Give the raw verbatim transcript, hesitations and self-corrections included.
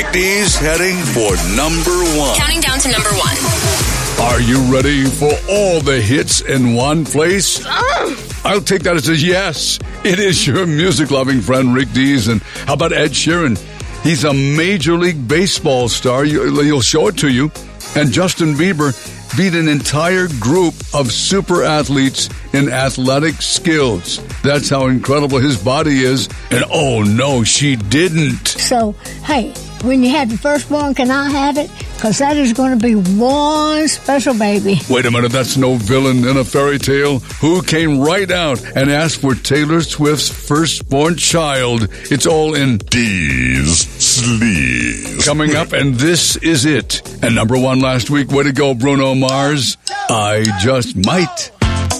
Rick D's heading for number one. Counting down to number one. Are you ready for all the hits in one place? I'll take that as a yes. It is your music-loving friend, Rick Dees. And how about Ed Sheeran? He's a Major League Baseball star. He'll show it to you. And Justin Bieber beat an entire group of super athletes in athletic skills. That's how incredible his body is. And oh no, she didn't. So, hey, when you have the firstborn, can I have it? Because that is going to be one special baby. Wait a minute, that's no villain in a fairy tale. Who came right out and asked for Taylor Swift's firstborn child? It's all in D's Sleeves. Coming up, and this is it. And number one last week, way to go, Bruno Mars. I Just Might.